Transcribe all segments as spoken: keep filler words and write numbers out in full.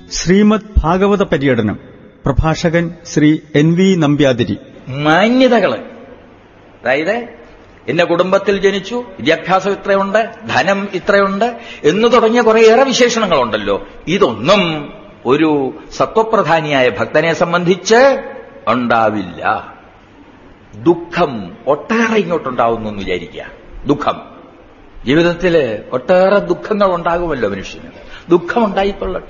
ശ്രീമദ് ഭാഗവത പര്യടനം. പ്രഭാഷകൻ Shri N V Nambiathiri. മാന്യതകള്, അതായത് എന്റെ കുടുംബത്തിൽ ജനിച്ചു, വിദ്യാഭ്യാസം ഇത്രയുണ്ട്, ധനം ഇത്രയുണ്ട് എന്ന് തുടങ്ങിയ കുറേയേറെ വിശേഷണങ്ങളുണ്ടല്ലോ. ഇതൊന്നും ഒരു സത്വപ്രധാനിയായ ഭക്തനെ സംബന്ധിച്ച് ഉണ്ടാവില്ല. ദുഃഖം ഒട്ടേറെ ഇങ്ങോട്ടുണ്ടാവുന്നു എന്ന് വിചാരിക്കുക. ദുഃഖം ജീവിതത്തില് ഒട്ടേറെ ദുഃഖങ്ങൾ ഉണ്ടാകുമല്ലോ മനുഷ്യന്. ദുഃഖമുണ്ടായിക്കൊള്ളട്ടെ.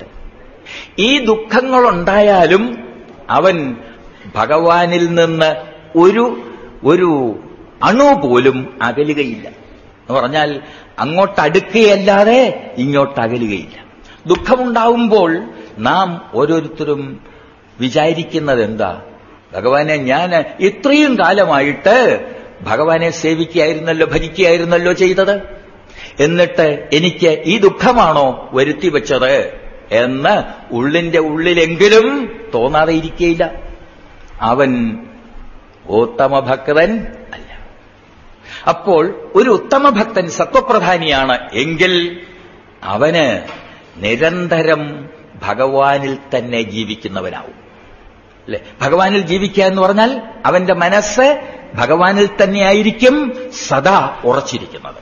ഈ ദുഃഖങ്ങളുണ്ടായാലും അവൻ ഭഗവാനിൽ നിന്ന് ഒരു ഒരു അണു പോലും അകലുകയില്ല. എന്ന് പറഞ്ഞാൽ അങ്ങോട്ടടുക്കുകയല്ലാതെ ഇങ്ങോട്ടകലുകയില്ല. ദുഃഖമുണ്ടാവുമ്പോൾ നാം ഓരോരുത്തരും വിചാരിക്കുന്നത് എന്താ? ഭഗവാനെ, ഞാൻ ഇത്രയും കാലമായിട്ട് ഭഗവാനെ സേവിക്കുകയായിരുന്നല്ലോ, ഭജിക്കുകയായിരുന്നല്ലോ ചെയ്തത്, എന്നിട്ട് എനിക്ക് ഈ ദുഃഖമാണോ വരുത്തിവെച്ചത് എന്ന് ഉള്ളിന്റെ ഉള്ളിലെങ്കിലും തോന്നാതെ ഇരിക്കുകയില്ല. അവൻ ഉത്തമ ഭക്തൻ അല്ല. അപ്പോൾ ഒരു ഉത്തമ ഭക്തൻ സത്വപ്രധാനിയാണ് എങ്കിൽ അവന് നിരന്തരം ഭഗവാനിൽ തന്നെ ജീവിക്കുന്നവനാവും. അല്ലെ? ഭഗവാനിൽ ജീവിക്കുക എന്ന് പറഞ്ഞാൽ അവന്റെ മനസ്സ് ഭഗവാനിൽ തന്നെയായിരിക്കും സദാ ഉറച്ചിരിക്കുന്നത്.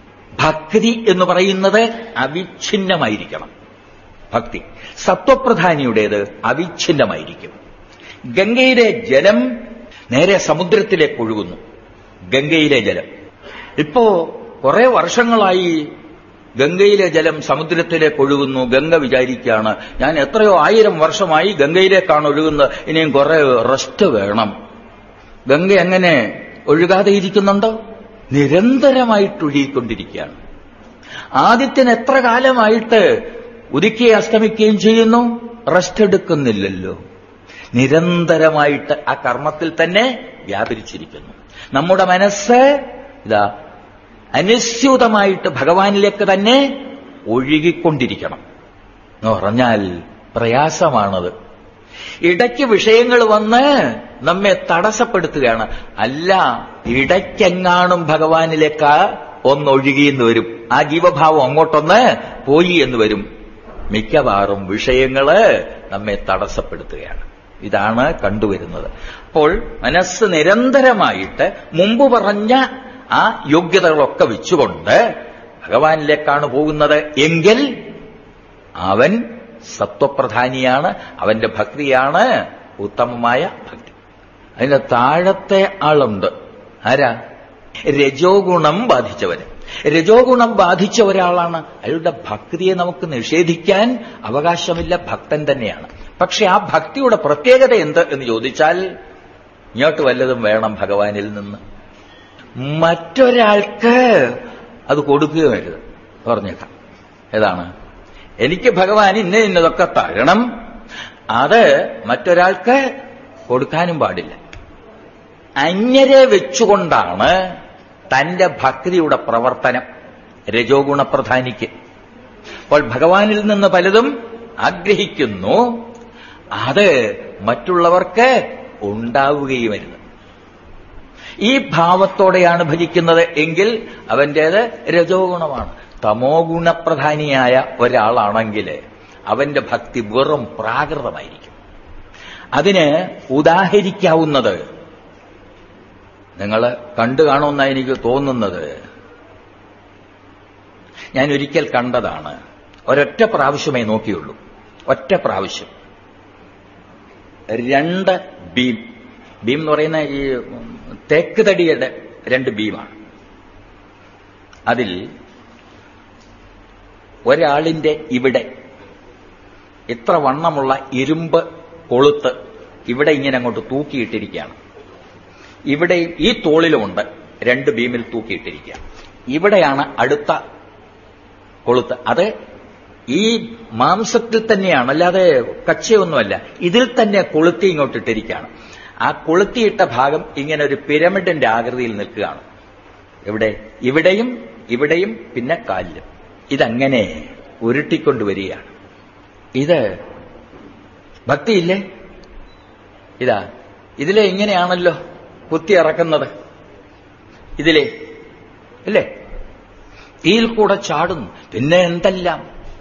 ഭക്തി എന്ന് പറയുന്നത് അവിഛിന്നമായിരിക്കണം. ഭക്തി സത്വപ്രധാനിയുടേത് അവിഛിന്നമായിരിക്കും. ഗംഗയിലെ ജലം നേരെ സമുദ്രത്തിലേക്ക് ഒഴുകുന്നു. ഗംഗയിലെ ജലം ഇപ്പോ കുറെ വർഷങ്ങളായി ഗംഗയിലെ ജലം സമുദ്രത്തിലേക്ക് ഒഴുകുന്നു. ഗംഗ വിചാരിക്കുകയാണ്, ഞാൻ എത്രയോ ആയിരം വർഷമായി ഗംഗയിലേക്കാണ് ഒഴുകുന്നത്, ഇനിയും കുറെ റെസ്റ്റ് വേണം. ഗംഗ എങ്ങനെ ഒഴുകാതെ ഇരിക്കുന്നുണ്ടോ? നിരന്തരമായിട്ട് ഒഴുകിക്കൊണ്ടിരിക്കുകയാണ്. ആദിത്യന് എത്ര കാലമായിട്ട് ഉദിക്കുകയും അസ്തമിക്കുകയും ചെയ്യുന്നു? റെസ്റ്റ് എടുക്കുന്നില്ലല്ലോ. നിരന്തരമായിട്ട് ആ കർമ്മത്തിൽ തന്നെ വ്യാപരിച്ചിരിക്കുന്നു. നമ്മുടെ മനസ്സ് ഇതാ അനുസ്യൂതമായിട്ട് ഭഗവാനിലേക്ക് തന്നെ ഒഴുകിക്കൊണ്ടിരിക്കണം. എന്ന് പറഞ്ഞാൽ പ്രയാസമാണത്. ഇടയ്ക്ക് വിഷയങ്ങൾ വന്ന് നമ്മെ തടസ്സപ്പെടുത്തുകയാണ്. അല്ല, ഇടയ്ക്കെങ്ങാനും ഭഗവാനിലേക്ക് ഒന്നൊഴുകിയെന്ന് വരും. ആ ജീവഭാവം അങ്ങോട്ടൊന്ന് പോയി എന്ന് വരും. മിക്കവാറും വിഷയങ്ങള് നമ്മെ തടസ്സപ്പെടുത്തുകയാണ്. ഇതാണ് കണ്ടുവരുന്നത്. അപ്പോൾ മനസ്സ് നിരന്തരമായിട്ട് മുമ്പ് പറഞ്ഞ ആ യോഗ്യതകളൊക്കെ വെച്ചുകൊണ്ട് ഭഗവാനിലേക്കാണ് പോകുന്നത് എങ്കിൽ അവൻ സത്വപ്രധാനിയാണ്. അവന്റെ ഭക്തിയാണ് ഉത്തമമായ ഭക്തി. അതിന്റെ താഴത്തെ ആളുണ്ട്. ആരാ? രജോ ഗുണം ബാധിച്ചവന്. രജോ ഗുണം ബാധിച്ച ഒരാളാണ്. അയാളുടെ ഭക്തിയെ നമുക്ക് നിഷേധിക്കാൻ അവകാശമില്ല. ഭക്തൻ തന്നെയാണ്. പക്ഷെ ആ ഭക്തിയുടെ പ്രത്യേകത എന്ത് എന്ന് ചോദിച്ചാൽ, ഇങ്ങോട്ട് വല്ലതും വേണം ഭഗവാനിൽ നിന്ന്. മറ്റൊരാൾക്ക് അത് കൊടുക്കുകയും വരുത്. പറഞ്ഞേക്കാം. ഏതാണ്? എനിക്ക് ഭഗവാൻ ഇന്ന ഇന്നതൊക്കെ തരണം, അത് മറ്റൊരാൾക്ക് കൊടുക്കാനും പാടില്ല. അന്യരെ വെച്ചുകൊണ്ടാണ് തന്റെ ഭക്തിയുടെ പ്രവർത്തനം രജോ ഗുണപ്രധാനിക്ക്. അപ്പോൾ ഭഗവാനിൽ നിന്ന് പലതും ആഗ്രഹിക്കുന്നു, അത് മറ്റുള്ളവർക്ക് ഉണ്ടാവുകയുമരുത്. ഈ ഭാവത്തോടെയാണ് ഭജിക്കുന്നത് എങ്കിൽ അവന്റേത് രജോ ഗുണമാണ്. തമോ ഗുണപ്രധാനിയായ ഒരാളാണെങ്കിൽ അവന്റെ ഭക്തി വെറും പ്രാകൃതമായിരിക്കും. അതിന് ഉദാഹരിക്കാവുന്നത് നിങ്ങൾ കണ്ടു കാണുമെന്നാണ് എനിക്ക് തോന്നുന്നത്. ഞാൻ ഒരിക്കൽ കണ്ടതാണ്. ഒരൊറ്റ പ്രാവശ്യമേ നോക്കിയുള്ളൂ. ഒറ്റ പ്രാവശ്യം. രണ്ട് ബീം ബീം എന്ന് പറയുന്ന ഈ തേക്ക് തടിയുടെ രണ്ട് ബീമാണ്. അതിൽ ഒരാളിന്റെ ഇവിടെ ഇത്ര വണ്ണമുള്ള ഇരുമ്പ് കൊളുത്ത് ഇവിടെ ഇങ്ങനെ അങ്ങോട്ട് തൂക്കിയിട്ടിരിക്കുകയാണ്. ഇവിടെ ഈ തോളിലുമുണ്ട്, രണ്ട് ബീമിൽ തൂക്കിയിട്ടിരിക്കുക. ഇവിടെയാണ് അടുത്ത കൊളുത്ത്. അത് ഈ മാംസത്തിൽ തന്നെയാണ്, അല്ലാതെ കച്ചയൊന്നുമല്ല. ഇതിൽ തന്നെ കൊളുത്തി ഇങ്ങോട്ടിട്ടിരിക്കുകയാണ്. ആ കൊളുത്തിയിട്ട ഭാഗം ഇങ്ങനെ ഒരു പിരമിഡിന്റെ ആകൃതിയിൽ നിൽക്കുകയാണ്. ഇവിടെ ഇവിടെയും ഇവിടെയും പിന്നെ കാലിലും. ഇതങ്ങനെ ഉരുട്ടിക്കൊണ്ടുവരികയാണ്. ഇത് ഭക്തിയില്ലേ? ഇതാ ഇതിലെ ഇങ്ങനെയാണല്ലോ കുത്തി ഇറക്കുന്നത്. ഇതിലെ ഇല്ലേ? തീയിൽ കൂടെ ചാടുന്നു. പിന്നെ എന്തെല്ലാം